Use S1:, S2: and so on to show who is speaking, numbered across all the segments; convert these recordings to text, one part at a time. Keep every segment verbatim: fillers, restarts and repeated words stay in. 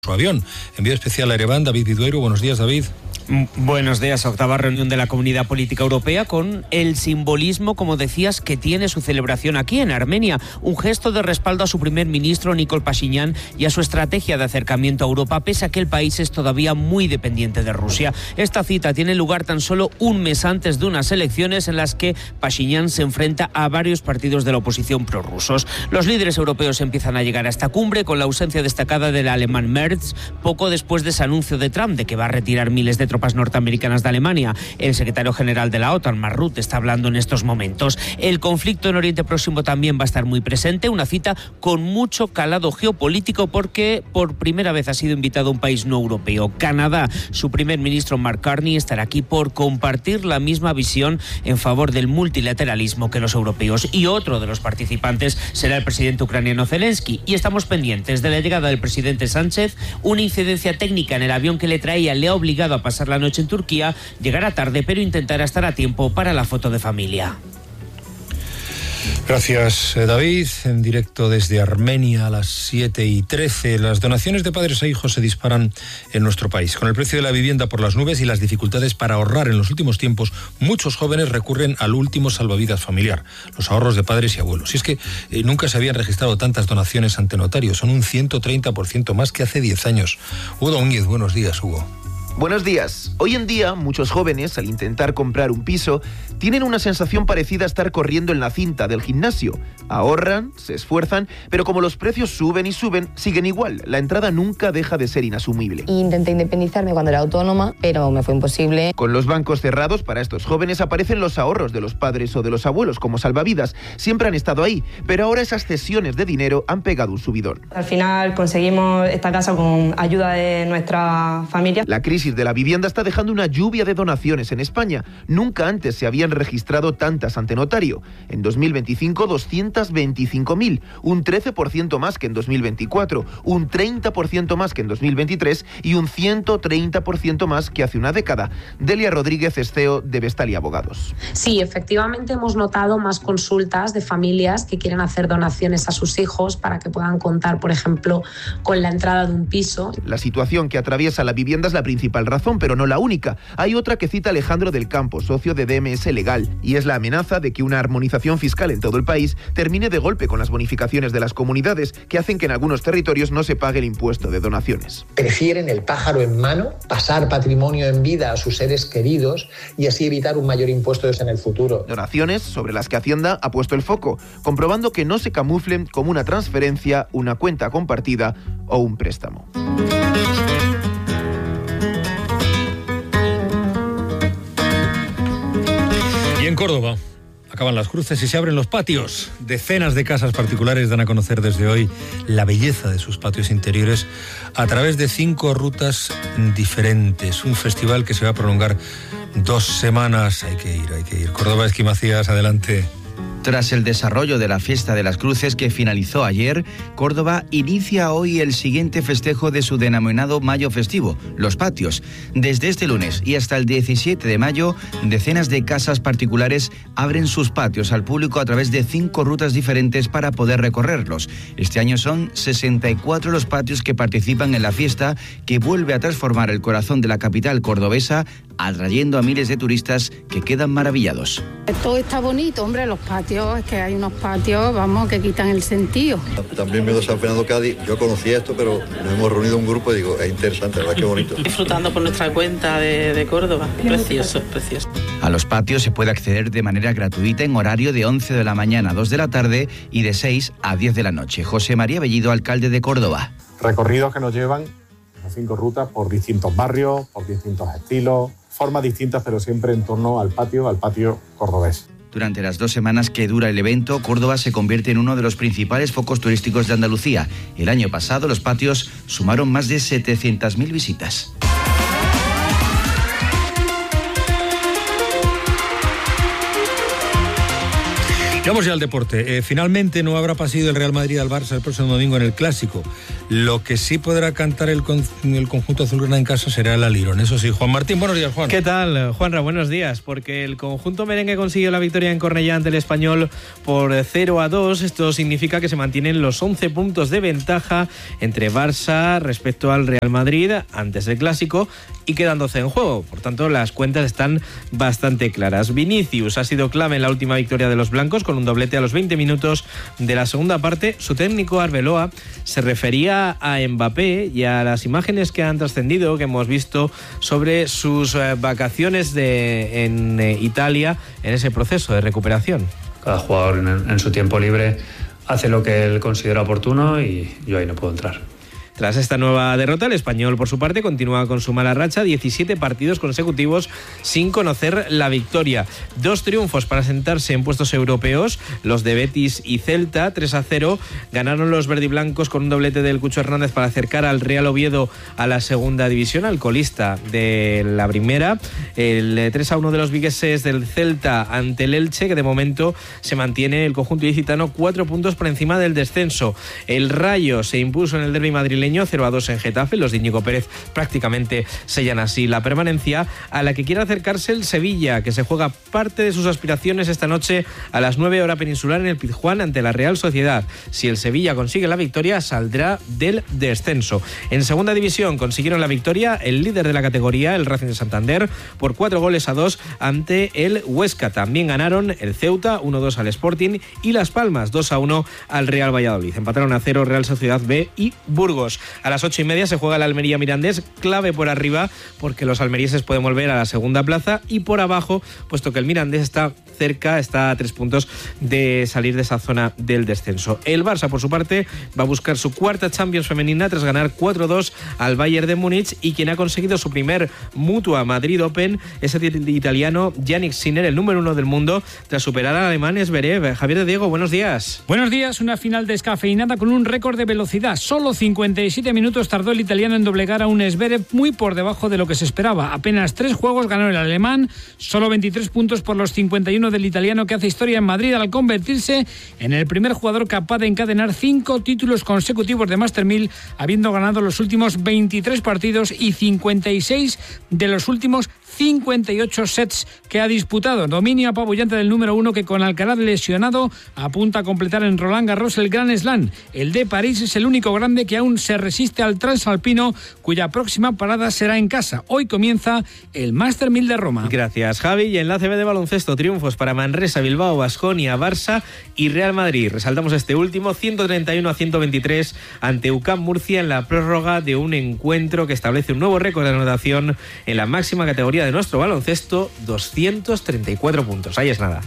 S1: su avión. Envío especial a Ereván, David Vidueiro. Buenos días, David.
S2: Buenos días. Octava reunión de la Comunidad Política Europea con el simbolismo, como decías, que tiene su celebración aquí en Armenia. Un gesto de respaldo a su primer ministro, Nikol Pashinyan, y a su estrategia de acercamiento a Europa, pese a que el país es todavía muy dependiente de Rusia. Esta cita tiene lugar tan solo un mes antes de unas elecciones en las que Pashinyan se enfrenta a varios partidos de la oposición prorrusos. Los líderes europeos empiezan a llegar a esta cumbre con la ausencia destacada del alemán Merz, poco después de ese anuncio de Trump de que va a retirar miles de tropas norteamericanas de Alemania. El secretario general de la OTAN, Mark Rutte, está hablando en estos momentos. El conflicto en Oriente Próximo también va a estar muy presente, una cita con mucho calado geopolítico porque por primera vez ha sido invitado un país no europeo, Canadá. Su primer ministro, Mark Carney, estará aquí por compartir la misma visión en favor del multilateralismo que los europeos. Y otro de los participantes será el presidente ucraniano Zelensky. Y estamos pendientes de la llegada del presidente Sánchez. Una incidencia técnica en el avión que le traía le ha obligado a pasar la noche en Turquía. Llegará tarde, pero intentará estar a tiempo para la foto de familia.
S1: Gracias, David. En directo desde Armenia a las siete y trece. Las donaciones de padres a hijos se disparan en nuestro país. Con el precio de la vivienda por las nubes y las dificultades para ahorrar en los últimos tiempos, muchos jóvenes recurren al último salvavidas familiar, los ahorros de padres y abuelos. Y es que eh, nunca se habían registrado tantas donaciones ante notario. Son un ciento treinta por ciento más que hace diez años. Hugo Domínguez, buenos días, Hugo.
S3: Buenos días. Hoy en día, muchos jóvenes, al intentar comprar un piso, tienen una sensación parecida a estar corriendo en la cinta del gimnasio. Ahorran, se esfuerzan, pero como los precios suben y suben, siguen igual. La entrada nunca deja de ser inasumible.
S4: Intenté independizarme cuando era autónoma, pero me fue imposible.
S3: Con los bancos cerrados, para estos jóvenes aparecen los ahorros de los padres o de los abuelos como salvavidas. Siempre han estado ahí, pero ahora esas cesiones de dinero han pegado un subidón.
S5: Al final conseguimos esta casa con ayuda de nuestra familia.
S3: La crisis de la vivienda está dejando una lluvia de donaciones en España. Nunca antes se habían registrado tantas ante notario. En dos mil veinticinco, doscientos veinticinco mil, un trece por ciento más que en dos mil veinticuatro, un treinta por ciento más que en dos mil veintitrés y un ciento treinta por ciento más que hace una década. Delia Rodríguez es C E O de Vestali Abogados.
S6: Sí, efectivamente hemos notado más consultas de familias que quieren hacer donaciones a sus hijos para que puedan contar, por ejemplo, con la entrada de un piso.
S3: La situación que atraviesa la vivienda es la principal razón, pero no la única. Hay otra que cita Alejandro del Campo, socio de D M S Legal, y es la amenaza de que una armonización fiscal en todo el país termine de golpe con las bonificaciones de las comunidades que hacen que en algunos territorios no se pague el impuesto de donaciones.
S7: Prefieren el pájaro en mano, pasar patrimonio en vida a sus seres queridos y así evitar un mayor impuesto en el futuro.
S3: Donaciones sobre las que Hacienda ha puesto el foco, comprobando que no se camuflen como una transferencia, una cuenta compartida o un préstamo.
S1: Y en Córdoba acaban las cruces y se abren los patios. Decenas de casas particulares dan a conocer desde hoy la belleza de sus patios interiores a través de cinco rutas diferentes. Un festival que se va a prolongar dos semanas. Hay que ir, hay que ir. Córdoba, Esqui Macías, adelante.
S8: Tras el desarrollo de la Fiesta de las Cruces que finalizó ayer, Córdoba inicia hoy el siguiente festejo de su denominado Mayo Festivo, los patios. Desde este lunes y hasta el diecisiete de mayo, decenas de casas particulares abren sus patios al público a través de cinco rutas diferentes para poder recorrerlos. Este año son sesenta y cuatro los patios que participan en la fiesta, que vuelve a transformar el corazón de la capital cordobesa, atrayendo a miles de turistas que quedan maravillados.
S9: Todo está bonito, hombre, los patios, es que hay unos patios, vamos, que quitan el sentido.
S10: También me he ido a San Fernando Cádiz, yo conocía esto, pero nos hemos reunido un grupo y digo, es interesante, ¿verdad? Qué bonito.
S11: Disfrutando por nuestra cuenta de, de Córdoba, precioso, precioso.
S8: A los patios se puede acceder de manera gratuita en horario de once de la mañana a dos de la tarde y de seis a diez de la noche. José María Bellido, alcalde de Córdoba.
S12: Recorridos que nos llevan a cinco rutas por distintos barrios, por distintos estilos, formas distintas, pero siempre en torno al patio, al patio cordobés.
S8: Durante las dos semanas que dura el evento, Córdoba se convierte en uno de los principales focos turísticos de Andalucía. El año pasado, los patios sumaron más de setecientas mil visitas.
S1: Vamos ya al deporte. Eh, finalmente no habrá pasillo del Real Madrid al Barça el próximo domingo en el Clásico. Lo que sí podrá cantar el, con, el conjunto azulgrana en casa será el alirón. Eso sí, Juan Martín, buenos días, Juan.
S13: ¿Qué tal, Juanra? Buenos días, porque el conjunto merengue consiguió la victoria en Cornellá ante el Español por cero a dos. Esto significa que se mantienen los once puntos de ventaja entre Barça respecto al Real Madrid antes del Clásico y quedan doce en juego. Por tanto, las cuentas están bastante claras. Vinicius ha sido clave en la última victoria de los blancos con un doblete a los veinte minutos de la segunda parte. Su técnico Arbeloa se refería a Mbappé y a las imágenes que han trascendido, que hemos visto sobre sus eh, vacaciones de, en eh, Italia en ese proceso de recuperación.
S14: Cada jugador en, en su tiempo libre hace lo que él considera oportuno y yo ahí no puedo entrar.
S13: Tras esta nueva derrota, el Español, por su parte, continúa con su mala racha, diecisiete partidos consecutivos sin conocer la victoria. Dos triunfos para sentarse en puestos europeos, los de Betis y Celta, tres a cero. Ganaron los verdiblancos con un doblete del Cucho Hernández para acercar al Real Oviedo a la segunda división, al colista de la primera. El tres a uno de los vigueses del Celta ante el Elche, que de momento se mantiene el conjunto ilicitano cuatro puntos por encima del descenso. El Rayo se impuso en el derbi madrileño cero a dos en Getafe. Los de Íñigo Pérez prácticamente sellan así la permanencia, a la que quiere acercarse el Sevilla, que se juega parte de sus aspiraciones esta noche a las nueve hora peninsular en el Pizjuán ante la Real Sociedad. Si el Sevilla consigue la victoria, saldrá del descenso. En segunda división consiguieron la victoria el líder de la categoría, el Racing de Santander, por cuatro goles a dos ante el Huesca. También ganaron el Ceuta uno a dos al Sporting y Las Palmas dos a uno al Real Valladolid. Empataron a cero Real Sociedad B y Burgos. A las ocho y media se juega el Almería Mirandés, clave por arriba porque los almerieses pueden volver a la segunda plaza, y por abajo, puesto que el Mirandés está cerca, está a tres puntos de salir de esa zona del descenso. El Barça, por su parte, va a buscar su cuarta Champions femenina tras ganar cuatro a dos al Bayern de Múnich, y quien ha conseguido su primer Mutua Madrid Open es el italiano Yannick Sinner, el número uno del mundo, tras superar al alemán Zverev. Javier de Diego, buenos días.
S15: Buenos días, una final descafeinada con un récord de velocidad. Solo cincuenta y siete minutos tardó el italiano en doblegar a un Zverev muy por debajo de lo que se esperaba. Apenas tres juegos ganó el alemán, solo veintitrés puntos por los cincuenta y uno del italiano, que hace historia en Madrid al convertirse en el primer jugador capaz de encadenar cinco títulos consecutivos de Master mil, habiendo ganado los últimos veintitrés partidos y cincuenta y seis de los últimos cincuenta y ocho sets que ha disputado. Dominio apabullante del número uno, que con Alcaraz lesionado apunta a completar en Roland Garros el Grand Slam. El de París es el único grande que aún se resiste al transalpino, cuya próxima parada será en casa. Hoy comienza el Master mil de Roma.
S13: Gracias, Javi. Y en la A C B de baloncesto, triunfos para Manresa, Bilbao, Baskonia, Barça y Real Madrid. Resaltamos este último, ciento treinta y uno a ciento veintitrés ante U C A M Murcia, en la prórroga de un encuentro que establece un nuevo récord de anotación en la máxima categoría de nuestro baloncesto, doscientos treinta y cuatro puntos. Ahí es nada.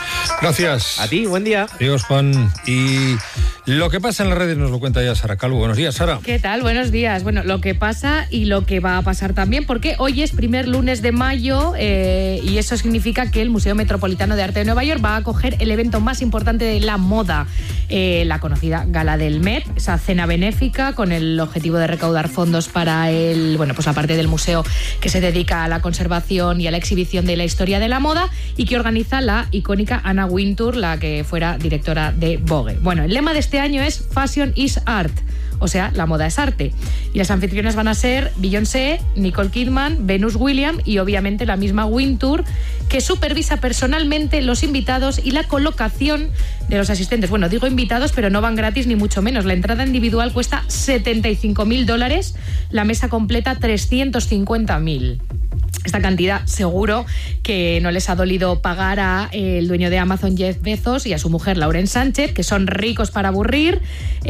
S1: Gracias.
S13: A ti, buen día.
S1: Adiós, Juan. Y lo que pasa en las redes nos lo cuenta ya Sara Calvo. Buenos días, Sara.
S16: ¿Qué tal? Buenos días. Bueno, lo que pasa y lo que va a pasar también, porque hoy es primer lunes de mayo eh, y eso significa que el Museo Metropolitano de Arte de Nueva York va a acoger el evento más importante de la moda, eh, la conocida Gala del Met, esa cena benéfica con el objetivo de recaudar fondos para el, bueno, pues la parte del museo que se dedica a la conservación y a la exhibición de la historia de la moda, y que organiza la icónica Anna Wintour, la que fuera directora de Vogue. Bueno, el lema de este año es Fashion is Art, o sea, la moda es arte. Y las anfitrionas van a ser Beyoncé, Nicole Kidman, Venus Williams y obviamente la misma Wintour, que supervisa personalmente los invitados y la colocación de los asistentes. Bueno, digo invitados, pero no van gratis ni mucho menos. La entrada individual cuesta setenta y cinco mil dólares, la mesa completa trescientos cincuenta mil. Esta cantidad seguro que no les ha dolido pagar a eh, el dueño de Amazon, Jeff Bezos, y a su mujer, Lauren Sánchez, que son ricos para aburrir,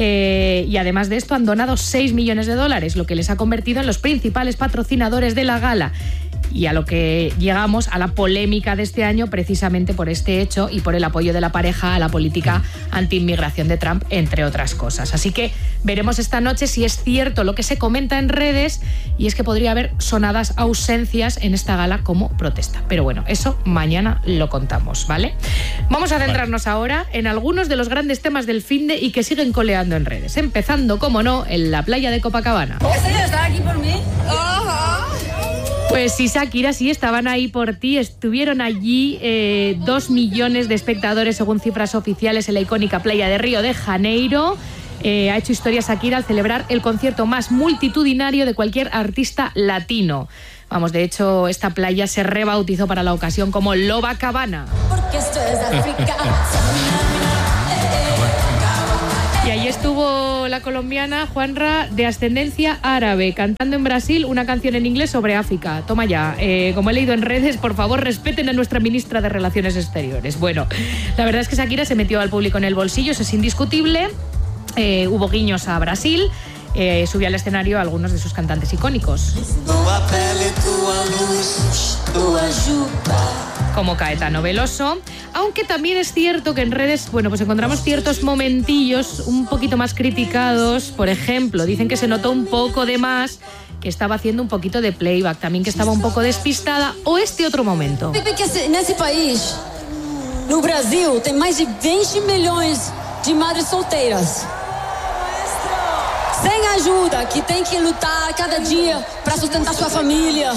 S16: eh, y además de esto han donado seis millones de dólares, lo que les ha convertido en los principales patrocinadores de la gala. Y a lo que llegamos, a la polémica de este año, precisamente por este hecho y por el apoyo de la pareja a la política anti-inmigración de Trump, entre otras cosas. Así que veremos esta noche si es cierto lo que se comenta en redes, y es que podría haber sonadas ausencias en esta gala como protesta. Pero bueno, eso mañana lo contamos, ¿vale? Vamos a centrarnos vale. ahora en algunos de los grandes temas del finde y que siguen coleando en redes. Empezando, como no, en la playa de Copacabana.
S17: ¿En serio estaba aquí por mí?
S16: Ajá. Pues sí, Shakira, sí, estaban ahí por ti. Estuvieron allí eh, dos millones de espectadores, según cifras oficiales, en la icónica playa de Río de Janeiro. Eh, ha hecho historia Shakira al celebrar el concierto más multitudinario de cualquier artista latino. Vamos, de hecho, esta playa se rebautizó para la ocasión como Loba Cabana. Porque esto es África. Y ahí estuvo la colombiana Juanra, de ascendencia árabe, cantando en Brasil una canción en inglés sobre África. Toma ya, eh, como he leído en redes, por favor respeten a nuestra ministra de Relaciones Exteriores. Bueno, la verdad es que Shakira se metió al público en el bolsillo, eso es indiscutible. Eh, hubo guiños a Brasil. Eh, subió al escenario a algunos de sus cantantes icónicos, como Caetano Veloso, aunque también es cierto que en redes, bueno, pues encontramos ciertos momentillos un poquito más criticados. Por ejemplo, dicen que se notó un poco de más, que estaba haciendo un poquito de playback, también que estaba un poco despistada, o este otro momento.
S17: En ese país, no Brasil, tem mais de veinte milhões de madres solteiras. Sem ayuda, que tem que lutar cada día para sustentar su familia.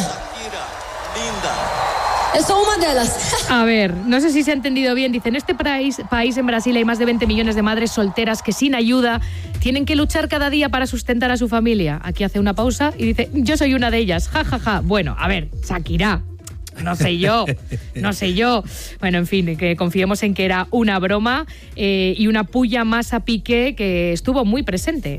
S17: Eso es una de ellas.
S16: A ver, no sé si se ha entendido bien. Dicen, en este país, país, en Brasil, hay más de veinte millones de madres solteras que sin ayuda tienen que luchar cada día para sustentar a su familia. Aquí hace una pausa y dice, yo soy una de ellas, ja, ja, ja. Bueno, a ver, Shakira, no sé yo, no sé yo. Bueno, en fin, que confiemos en que era una broma eh, y una puya más a Piqué, que estuvo muy presente.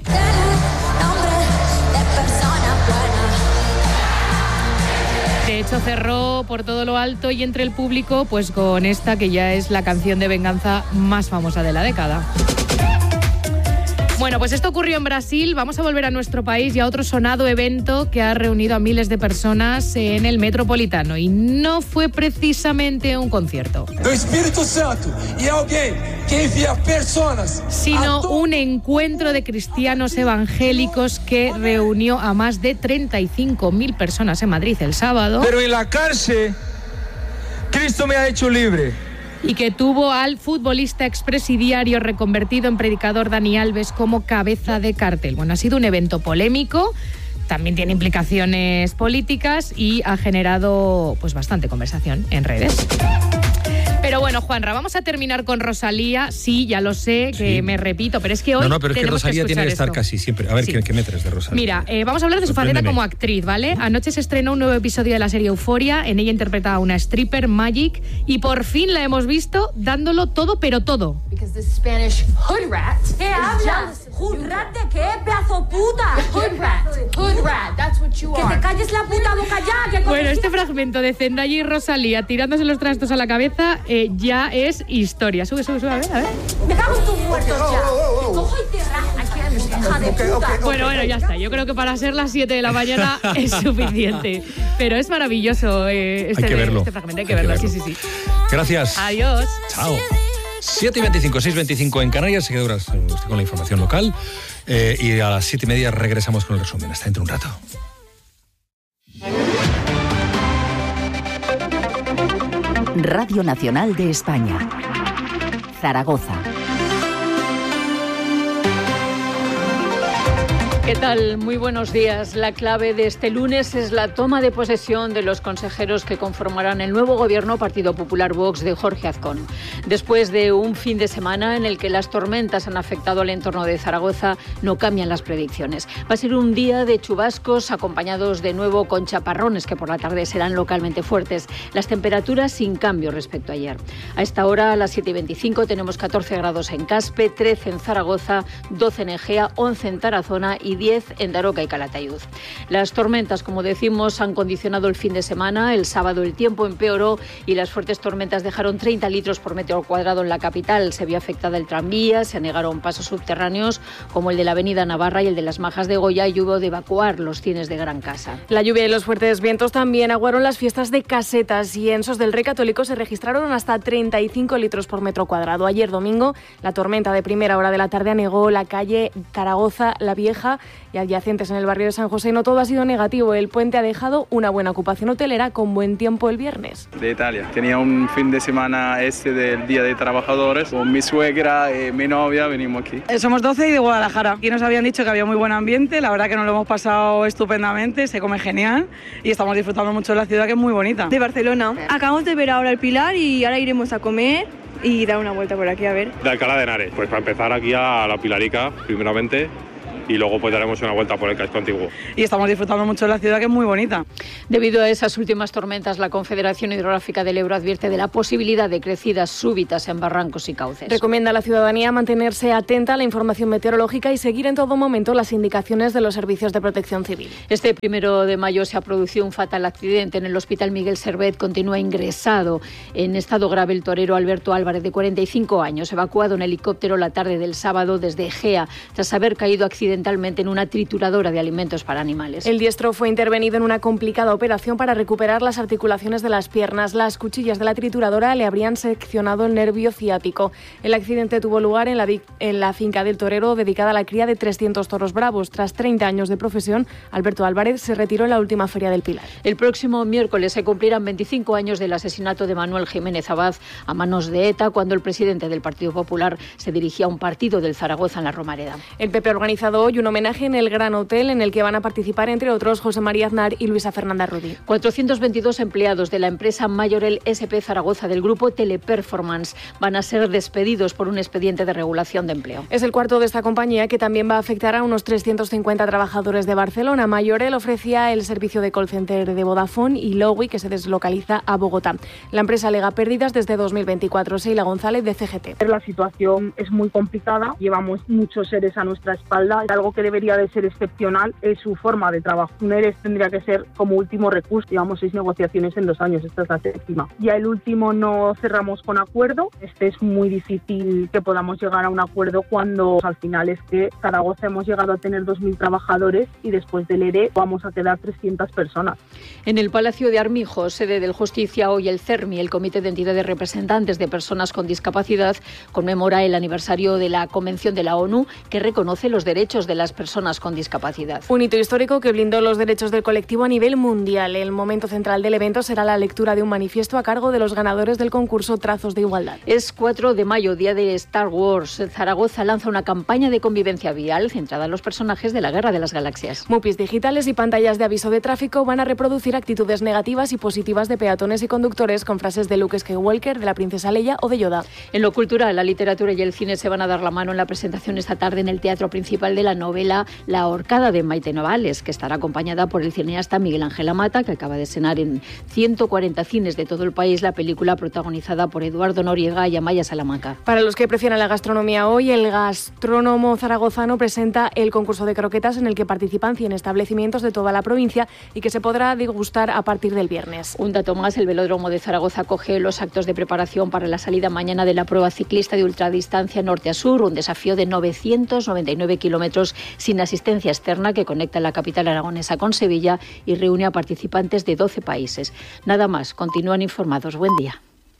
S16: De hecho, cerró por todo lo alto y entre el público, pues con esta que ya es la canción de venganza más famosa de la década. Bueno, pues esto ocurrió en Brasil. Vamos a volver a nuestro país y a otro sonado evento que ha reunido a miles de personas en el Metropolitano. Y no fue precisamente un concierto.
S18: El Espíritu Santo y alguien que envía personas.
S16: Sino un encuentro de cristianos evangélicos que reunió a más de treinta y cinco mil personas en Madrid el sábado.
S18: Pero en la cárcel, Cristo me ha hecho libre.
S16: Y que tuvo al futbolista expresidiario reconvertido en predicador Dani Alves como cabeza de cartel. Bueno, ha sido un evento polémico, también tiene implicaciones políticas y ha generado pues bastante conversación en redes. Pero bueno, Juanra, vamos a terminar con Rosalía. Sí, ya lo sé, que sí. me repito, pero es que hoy
S1: No, no, pero es que Rosalía
S16: que
S1: tiene que estar
S16: esto.
S1: casi siempre. A ver,
S16: Sí.
S1: ¿qué, ¿qué me traes de Rosalía?
S16: Mira, eh, vamos a hablar de su faceta como actriz, ¿vale? Anoche se estrenó un nuevo episodio de la serie Euphoria. En ella interpreta a una stripper, Magic, y por fin la hemos visto dándolo todo, pero todo.
S17: Because the Spanish hood rat.
S19: ¿Qué hablas? ¿Hood rat de qué, pedazo puta?
S17: Hood rat. Hood rat. That's what you
S19: Que
S17: are.
S19: te calles la puta boca ya. Que
S16: Bueno, este fragmento de Zendaya y Rosalía tirándose los trastos a la cabeza eh, ya es historia. Sube, sube, sube, a ver, a ver.
S19: Me cago en tus muertos ya. Cojo y te rajo. Aquí hay hija de puta.
S16: Bueno, bueno, ya está. Yo creo que para ser las siete de la mañana es suficiente. Pero es maravilloso eh, este,
S1: Hay que verlo.
S16: este fragmento. Hay que
S1: Hay que
S16: verlo,
S1: verlo.
S16: sí, sí, sí.
S1: Gracias.
S16: Adiós.
S1: Chao. siete y veinticinco, seis y veinticinco en Canarias. Seguidoras, estoy con la información local. Eh, y a las siete y media regresamos con el resumen. Hasta dentro de un rato.
S20: Radio Nacional de España. Zaragoza.
S21: ¿Qué tal? Muy buenos días. La clave de este lunes es la toma de posesión de los consejeros que conformarán el nuevo gobierno Partido Popular Vox de Jorge Azcón. Después de un fin de semana en el que las tormentas han afectado al entorno de Zaragoza, no cambian las predicciones. Va a ser un día de chubascos acompañados de nuevo con chaparrones que por la tarde serán localmente fuertes. Las temperaturas sin cambio respecto a ayer. A esta hora, a las siete y veinticinco, tenemos catorce grados en Caspe, trece en Zaragoza, doce en Egea, once en Tarazona y diez en Daroca y Calatayud. Las tormentas, como decimos, han condicionado el fin de semana. El sábado el tiempo empeoró y las fuertes tormentas dejaron treinta litros por metro cuadrado en la capital. Se vio afectada el tranvía, se anegaron pasos subterráneos como el de la avenida Navarra y el de las Majas de Goya y hubo de evacuar los cines de Gran Casa.
S22: La lluvia y los fuertes vientos también aguaron las fiestas de casetas y en Sos del Rey Católico se registraron hasta treinta y cinco litros por metro cuadrado. Ayer domingo la tormenta de primera hora de la tarde anegó la calle Zaragoza la Vieja y adyacentes en el barrio de San José. No todo ha sido negativo. El puente ha dejado una buena ocupación hotelera con buen tiempo el viernes.
S23: De Italia. Tenía un fin de semana este del Día de Trabajadores. Con mi suegra y mi novia venimos aquí.
S24: Eh, somos doce y de Guadalajara. Aquí nos habían dicho que había muy buen ambiente. La verdad que nos lo hemos pasado estupendamente. Se come genial y estamos disfrutando mucho de la ciudad, que es muy bonita.
S25: De Barcelona. Acabamos de ver ahora el Pilar y ahora iremos a comer
S24: y dar una vuelta por aquí a ver.
S2: De Alcalá de Henares, pues para empezar aquí a la Pilarica, primeramente, y luego pues daremos una vuelta por el casco antiguo.
S24: Y estamos disfrutando mucho de la ciudad, que es muy bonita.
S21: Debido a esas últimas tormentas, la Confederación Hidrográfica del Ebro advierte de la posibilidad de crecidas súbitas en barrancos y cauces.
S22: Recomienda a la ciudadanía mantenerse atenta a la información meteorológica y seguir en todo momento las indicaciones de los servicios de protección civil.
S21: Este primero de mayo se ha producido un fatal accidente en el Hospital Miguel Servet. Continúa ingresado en estado grave el torero Alberto Álvarez, de cuarenta y cinco años, evacuado en helicóptero la tarde del sábado desde Egea, tras haber caído accidentalmente en una trituradora de alimentos para animales.
S22: El diestro fue intervenido en una complicada operación para recuperar las articulaciones de las piernas. Las cuchillas de la trituradora le habrían seccionado el nervio ciático. El accidente tuvo lugar en la, en la finca del torero, dedicada a la cría de trescientos toros bravos. Tras treinta años de profesión, Alberto Álvarez se retiró en la última Feria del Pilar.
S21: El próximo miércoles se cumplirán veinticinco años del asesinato de Manuel Jiménez Abad a manos de ETA, cuando el presidente del Partido Popular se dirigía a un partido del Zaragoza en la Romareda.
S22: El P P ha organizado hoy un homenaje en el Gran Hotel, en el que van a participar, entre otros, José María Aznar y Luisa Fernanda Rudi.
S21: cuatrocientos veintidós empleados de la empresa Mayorel S P Zaragoza del grupo Teleperformance van a ser despedidos por un expediente de regulación de empleo.
S22: Es el cuarto de esta compañía, que también va a afectar a unos trescientos cincuenta trabajadores de Barcelona. Mayorel ofrecía el servicio de call center de Vodafone y Lowy, que se deslocaliza a Bogotá. La empresa alega pérdidas desde dos mil veinticuatro. Seila González, de C G T.
S4: La situación es muy complicada, llevamos muchos seres a nuestra espalda. Algo que debería de ser excepcional es su forma de trabajo. Un E R E tendría que ser como último recurso. Llevamos seis negociaciones en dos años, esta es la séptima. Ya el último no cerramos con acuerdo. Este es muy difícil que podamos llegar a un acuerdo cuando al final es que Zaragoza hemos llegado a tener dos mil trabajadores y después del E R E vamos a quedar trescientas personas.
S21: En el Palacio de Armijo, sede del Justicia, hoy el CERMI, el Comité de Entidades Representantes de Personas con Discapacidad, conmemora el aniversario de la Convención de la ONU, que reconoce los derechos de las personas con discapacidad.
S22: Un hito histórico que blindó los derechos del colectivo a nivel mundial. El momento central del evento será la lectura de un manifiesto a cargo de los ganadores del concurso Trazos de Igualdad.
S21: Es cuatro de mayo, día de Star Wars. Zaragoza lanza una campaña de convivencia vial centrada en los personajes de la Guerra de las Galaxias.
S22: Mupis digitales y pantallas de aviso de tráfico van a reproducir actitudes negativas y positivas de peatones y conductores, con frases de Luke Skywalker, de la princesa Leia o de Yoda.
S21: En lo cultural, la literatura y el cine se van a dar la mano en la presentación esta tarde en el teatro principal de la novela La ahorcada, de Maite Novales, que estará acompañada por el cineasta Miguel Ángel Amata, que acaba de estrenar en ciento cuarenta cines de todo el país la película protagonizada por Eduardo Noriega y Amaya Salamanca.
S22: Para los que prefieran la gastronomía, hoy el gastrónomo zaragozano presenta el concurso de croquetas, en el que participan cien establecimientos de toda la provincia y que se podrá degustar a partir del viernes.
S21: Un dato más, el Velódromo de Zaragoza acoge los actos de preparación para la salida mañana de la prueba ciclista de ultradistancia norte a sur, un desafío de novecientos noventa y nueve kilómetros sin asistencia externa, que conecta la capital aragonesa con Sevilla y reúne a participantes de doce países. Nada más, continúan informados. Buen día.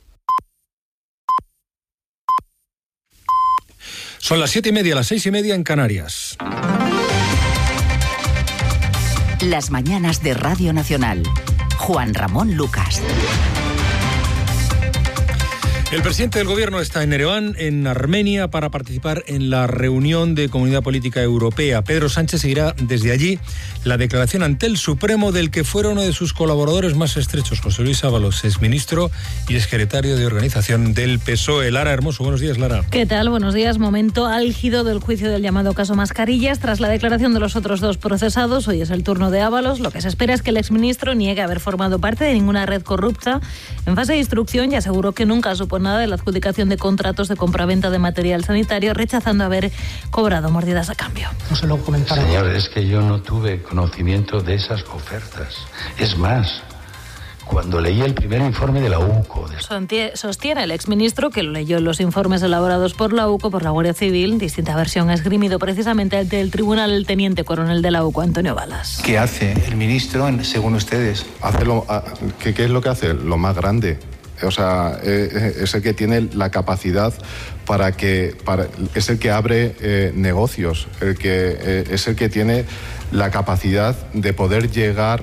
S1: Son las siete y media, las seis y media en Canarias.
S20: Las mañanas de Radio Nacional. Juan Ramón Lucas.
S1: El presidente del Gobierno está en Ereván, en Armenia, para participar en la reunión de Comunidad Política Europea. Pedro Sánchez seguirá desde allí la declaración ante el Supremo del que fuera uno de sus colaboradores más estrechos, José Luis Ábalos, exministro y exsecretario de Organización del P S O E. Lara Hermoso, buenos días, Lara.
S5: ¿Qué tal? Buenos días. Momento álgido del juicio del llamado caso Mascarillas. Tras la declaración de los otros dos procesados, hoy es el turno de Ábalos. Lo que se espera es que el exministro niegue haber formado parte de ninguna red corrupta. En fase de instrucción, y aseguró que nunca supone nada de la adjudicación de contratos de compraventa de material sanitario, rechazando haber cobrado mordidas a cambio.
S6: No se lo comentaron. Señor, es que yo no tuve conocimiento de esas ofertas. Es más, cuando leí el primer informe de la U C O...
S5: Sostiene el exministro que lo leyó en los informes elaborados por la U C O, por la Guardia Civil, distinta versión ha esgrimido precisamente ante el tribunal el teniente coronel de la U C O, Antonio Balas.
S25: ¿Qué hace el ministro, según ustedes?
S26: Hace lo, ¿qué, ¿Qué es lo que hace? Lo más grande. O sea, es el que tiene la capacidad para que... Para, es el que abre eh, negocios, el que, eh, es el que tiene la capacidad de poder llegar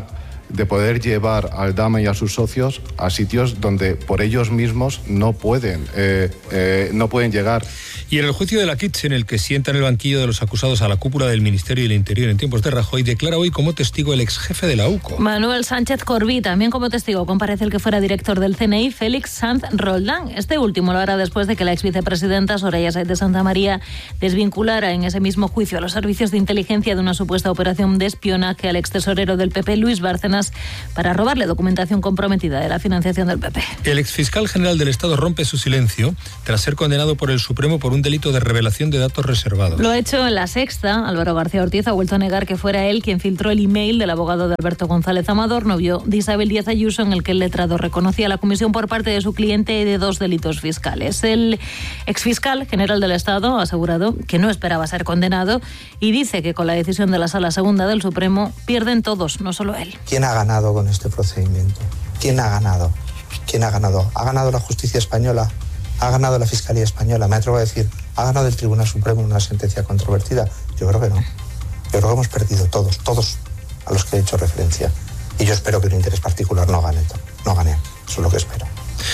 S26: de poder llevar al Dama y a sus socios a sitios donde por ellos mismos no pueden, eh, eh, no pueden llegar.
S1: Y en el juicio de la Kitsch, en el que sienta en el banquillo de los acusados a la cúpula del Ministerio del Interior en tiempos de Rajoy, declara hoy como testigo el ex jefe de la U C O.
S5: Manuel Sánchez Corbí, también como testigo comparece el que fuera director del C N I, Félix Sanz Roldán. Este último lo hará después de que la ex vicepresidenta Soraya Sáenz de Santa María desvinculara en ese mismo juicio a los servicios de inteligencia de una supuesta operación de espionaje al ex tesorero del P P, Luis Bárcenas, para robarle documentación comprometida de la financiación del P P.
S1: El exfiscal general del Estado rompe su silencio tras ser condenado por el Supremo por un delito de revelación de datos reservados.
S5: Lo ha hecho en La Sexta. Álvaro García Ortiz ha vuelto a negar que fuera él quien filtró el email del abogado de Alberto González Amador, novio de Isabel Díaz Ayuso, en el que el letrado reconocía la comisión por parte de su cliente de dos delitos fiscales. El exfiscal general del Estado ha asegurado que no esperaba ser condenado y dice que con la decisión de la Sala Segunda del Supremo pierden todos, no solo él.
S3: ¿Quién ha ganado con este procedimiento? ¿Quién ha ganado? ¿Quién ha ganado? ¿Ha ganado la justicia española? ¿Ha ganado la Fiscalía Española? Me atrevo a decir, ¿ha ganado el Tribunal Supremo una sentencia controvertida? Yo creo que no. Yo creo que hemos perdido todos, todos a los que he hecho referencia. Y yo espero que el interés particular no gane, no gane. Eso es lo que espero.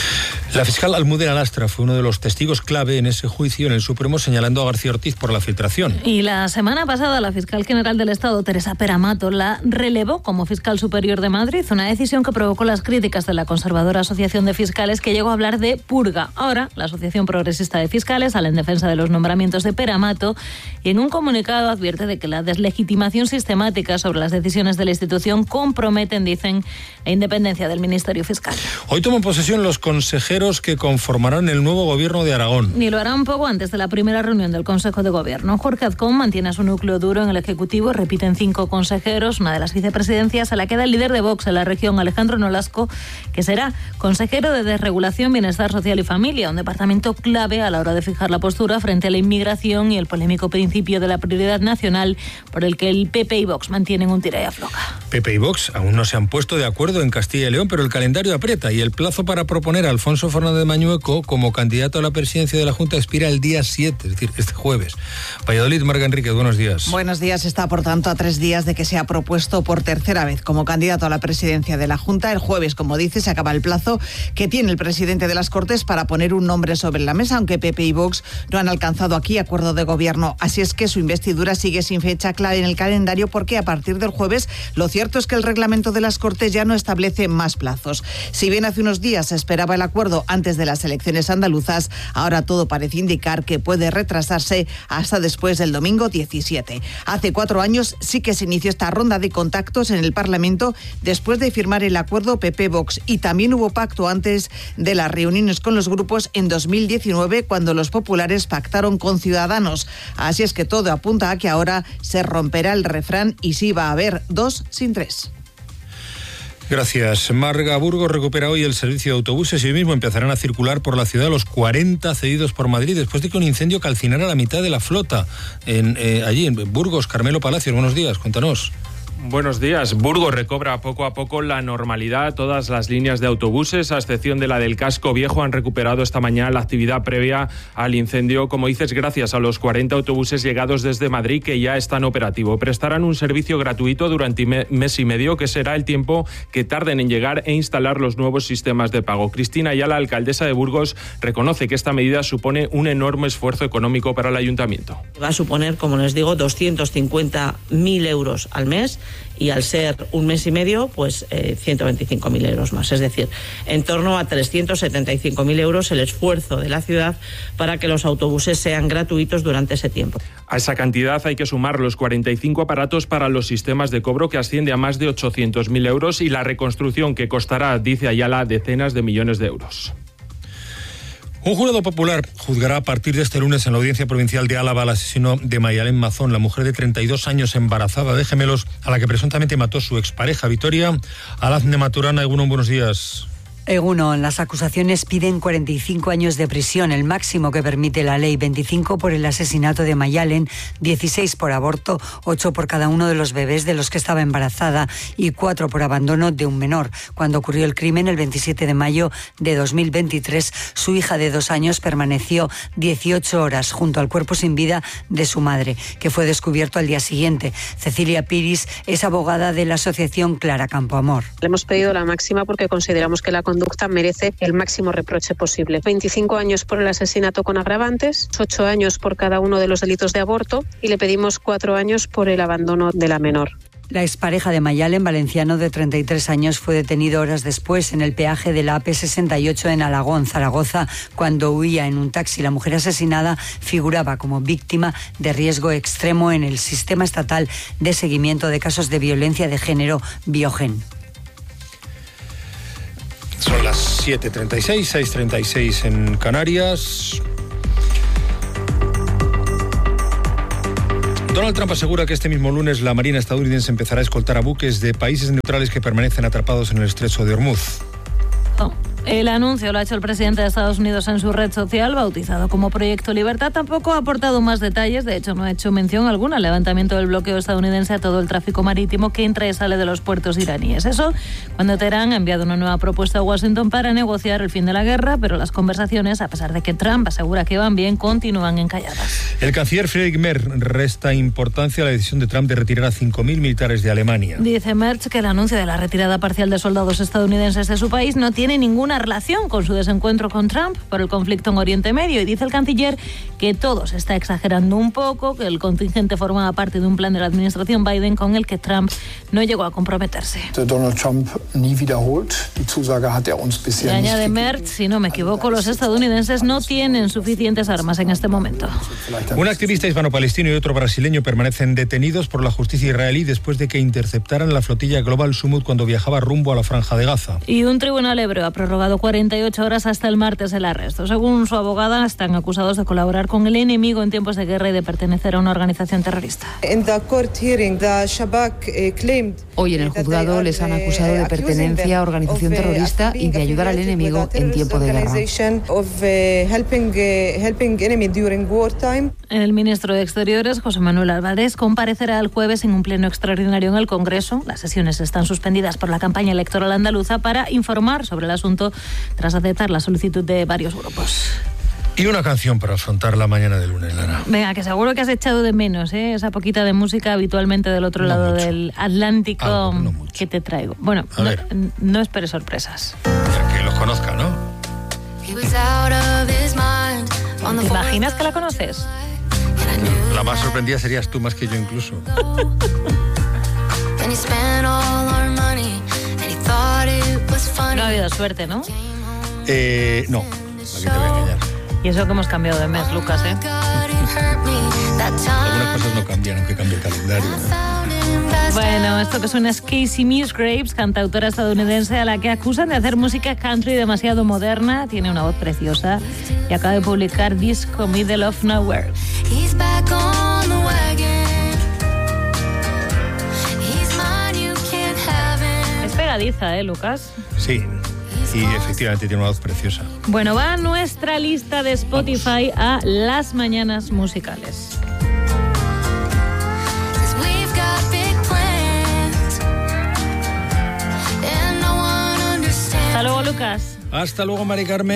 S1: La fiscal Almudena Lastra fue uno de los testigos clave en ese juicio en el Supremo, señalando a García Ortiz por la filtración.
S5: Y la semana pasada la fiscal general del Estado, Teresa Peramato, la relevó como fiscal superior de Madrid, una decisión que provocó las críticas de la conservadora Asociación de Fiscales, que llegó a hablar de purga. Ahora, la Asociación Progresista de Fiscales sale en defensa de los nombramientos de Peramato y en un comunicado advierte de que la deslegitimación sistemática sobre las decisiones de la institución comprometen, dicen, la independencia del Ministerio Fiscal.
S1: Hoy toman posesión los consejeros que conformarán el nuevo gobierno de Aragón.
S5: Y lo harán poco antes de la primera reunión del Consejo de Gobierno. Jorge Azcón mantiene a su núcleo duro en el Ejecutivo, repiten cinco consejeros, una de las vicepresidencias a la que da el líder de Vox en la región, Alejandro Nolasco, que será consejero de Desregulación, Bienestar Social y Familia, un departamento clave a la hora de fijar la postura frente a la inmigración y el polémico principio de la prioridad nacional, por el que el P P y Vox mantienen un tira y afloja.
S1: P P y Vox aún no se han puesto de acuerdo en Castilla y León, pero el calendario aprieta y el plazo para proponer a Alfonso Fernández Mañueco como candidato a la presidencia de la Junta expira el día siete, es decir, este jueves. Valladolid, Marga Enríquez, buenos días.
S7: Buenos días. Está, por tanto, a tres días de que sea propuesto por tercera vez como candidato a la presidencia de la Junta. El jueves, como dice, se acaba el plazo que tiene el presidente de las Cortes para poner un nombre sobre la mesa, aunque P P y Vox no han alcanzado aquí acuerdo de gobierno. Así es que su investidura sigue sin fecha clave en el calendario, porque a partir del jueves lo cierto es que el reglamento de las Cortes ya no establece más plazos. Si bien hace unos días se esperaba el acuerdo antes de las elecciones andaluzas, ahora todo parece indicar que puede retrasarse hasta después del domingo diecisiete. Hace cuatro años sí que se inició esta ronda de contactos en el Parlamento después de firmar el acuerdo P P-Vox, y también hubo pacto antes de las reuniones con los grupos en dos mil diecinueve, cuando los populares pactaron con Ciudadanos. Así es que todo apunta a que ahora se romperá el refrán y sí va a haber dos sin tres.
S1: Gracias. Marga. Burgos recupera hoy el servicio de autobuses y hoy mismo empezarán a circular por la ciudad los cuarenta cedidos por Madrid después de que un incendio calcinara la mitad de la flota en, eh, allí en Burgos. Carmelo Palacios, buenos días, cuéntanos.
S9: Buenos días. Burgos recobra poco a poco la normalidad. Todas las líneas de autobuses, a excepción de la del Casco Viejo, han recuperado esta mañana la actividad previa al incendio. Como dices, gracias a los cuarenta autobuses llegados desde Madrid que ya están operativos. Prestarán un servicio gratuito durante mes y medio, que será el tiempo que tarden en llegar e instalar los nuevos sistemas de pago. Cristina Ayala, alcaldesa de Burgos, reconoce que esta medida supone un enorme esfuerzo económico para el ayuntamiento.
S10: Va a suponer, como les digo, doscientos cincuenta mil euros al mes, y al ser un mes y medio, pues eh, ciento veinticinco mil euros más. Es decir, en torno a trescientos setenta y cinco mil euros el esfuerzo de la ciudad para que los autobuses sean gratuitos durante ese tiempo.
S9: A esa cantidad hay que sumar los cuarenta y cinco aparatos para los sistemas de cobro, que asciende a más de ochocientos mil euros, y la reconstrucción, que costará, dice Ayala, decenas de millones de euros.
S1: Un jurado popular juzgará a partir de este lunes en la Audiencia Provincial de Álava al asesino de Mayalén Mazón, la mujer de treinta y dos años embarazada de gemelos a la que presuntamente mató su expareja. Victoria Alazne Maturana, Egunon, buenos días.
S8: Egunon, las acusaciones piden cuarenta y cinco años de prisión, el máximo que permite la ley, veinticinco por el asesinato de Mayalen, dieciséis por aborto, ocho por cada uno de los bebés de los que estaba embarazada y cuatro por abandono de un menor. Cuando ocurrió el crimen, el veintisiete de mayo de dos mil veintitrés, su hija de dos años permaneció dieciocho horas junto al cuerpo sin vida de su madre, que fue descubierto al día siguiente. Cecilia Piris es abogada de la asociación Clara Campoamor.
S11: Le hemos pedido la máxima porque consideramos que la conducta merece el máximo reproche posible. veinticinco años por el asesinato con agravantes, ocho años por cada uno de los delitos de aborto y le pedimos cuatro años por el abandono de la menor.
S8: La expareja de Mayalen, valenciano de treinta y tres años, fue detenido horas después en el peaje de la A P sesenta y ocho en Alagón, Zaragoza, cuando huía en un taxi. La mujer asesinada figuraba como víctima de riesgo extremo en el sistema estatal de seguimiento de casos de violencia de género, Biogen.
S1: Son las siete treinta y seis, seis treinta y seis en Canarias. Donald Trump asegura que este mismo lunes la Marina estadounidense empezará a escoltar a buques de países neutrales que permanecen atrapados en el estrecho de Hormuz.
S5: Oh. El anuncio lo ha hecho el presidente de Estados Unidos en su red social, bautizado como Proyecto Libertad. Tampoco ha aportado más detalles, de hecho no ha hecho mención alguna al levantamiento del bloqueo estadounidense a todo el tráfico marítimo que entra y sale de los puertos iraníes. Eso cuando Teherán ha enviado una nueva propuesta a Washington para negociar el fin de la guerra, pero las conversaciones, a pesar de que Trump asegura que van bien, continúan encalladas.
S1: El canciller Friedrich Merz resta importancia a la decisión de Trump de retirar a cinco mil militares de Alemania.
S5: Dice Merz que el anuncio de la retirada parcial de soldados estadounidenses de su país no tiene ninguna relación con su desencuentro con Trump por el conflicto en Oriente Medio, y dice el canciller que todo se está exagerando un poco, que el contingente formaba parte de un plan de la administración Biden con el que Trump no llegó a comprometerse.
S12: Donald Trump nie wiederholt. Die Zusage hat er uns bisher
S5: nicht. Añade Merz, si no me equivoco, los estadounidenses no tienen suficientes armas en este momento.
S1: Un activista hispano-palestino y otro brasileño permanecen detenidos por la justicia israelí después de que interceptaran la flotilla Global Sumud cuando viajaba rumbo a la Franja de Gaza.
S5: Y un tribunal hebreo ha prorrogado cuarenta y ocho horas hasta el martes el arresto. Según su abogada, están acusados de colaborar con el enemigo en tiempos de guerra y de pertenecer a una organización terrorista.
S13: Hoy en el juzgado les han acusado de pertenencia a organización terrorista y de ayudar al enemigo en tiempo de guerra.
S5: El ministro de Exteriores, José Manuel Álvarez, comparecerá el jueves en un pleno extraordinario en el Congreso. Las sesiones están suspendidas por la campaña electoral andaluza para informar sobre el asunto tras aceptar la solicitud de varios grupos.
S1: Y una canción para afrontar la mañana de lunes, Lara.
S5: Venga, que seguro que has echado de menos, ¿eh? Esa poquita de música habitualmente del otro no lado mucho. Del Atlántico. Algo, no que te traigo. Bueno, no, no esperes sorpresas.
S1: Ya que los conozca, ¿no?
S5: ¿Te imaginas que la conoces?
S1: La más sorprendida serías tú más que yo incluso.
S5: No ha habido suerte, ¿no?
S1: Eh, no, aquí te voy a engañar.
S5: Y eso que hemos cambiado de mes, Lucas, ¿eh?
S1: Algunas cosas no cambian, aunque cambie el calendario, ¿no?
S5: Bueno, esto que suena es Casey Musgraves, cantautora estadounidense a la que acusan de hacer música country demasiado moderna. Tiene una voz preciosa y acaba de publicar disco Middle of Nowhere. Es pegadiza, ¿eh, Lucas?
S1: Sí. Y efectivamente tiene una voz preciosa.
S5: Bueno, va a nuestra lista de Spotify. Vamos. A las mañanas musicales. Hasta luego, Lucas.
S1: Hasta luego, Mari Carmen.